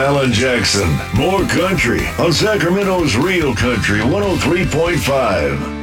Alan Jackson. More country on Sacramento's Real Country 103.5.